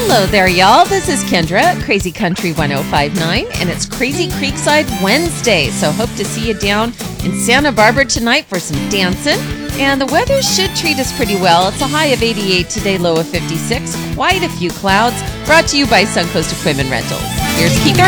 Hello there, y'all. This is Kendra at Crazy Country 1059, and it's Crazy Creekside Wednesday. So hope to see you down in Santa Barbara tonight for some dancing. And the weather should treat us pretty well. It's a high of 88 today, low of 56. Quite a few clouds. Brought to you by Suncoast Equipment Rentals. Here's Keith.